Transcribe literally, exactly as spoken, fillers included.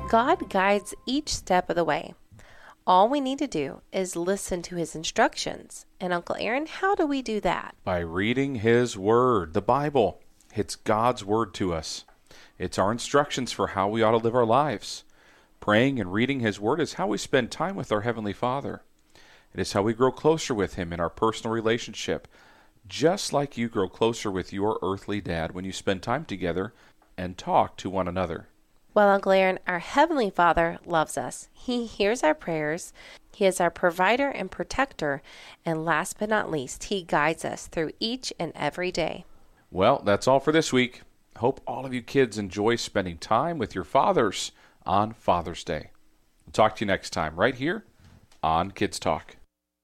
God guides each step of the way. All we need to do is listen to his instructions. And Uncle Aaron, how do we do that? By reading his word, the Bible. It's God's word to us. It's our instructions for how we ought to live our lives. Praying and reading his word is how we spend time with our Heavenly Father. It is how we grow closer with him in our personal relationship, just like you grow closer with your earthly dad when you spend time together and talk to one another. Well, Uncle Aaron, our Heavenly Father loves us. He hears our prayers. He is our provider and protector. And last but not least, he guides us through each and every day. Well, that's all for this week. Hope all of you kids enjoy spending time with your fathers on Father's Day. We'll talk to you next time right here on Kids Talk.